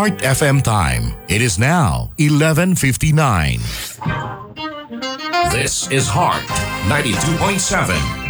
Heart FM time. It is now 11:59. This is Heart 92.7.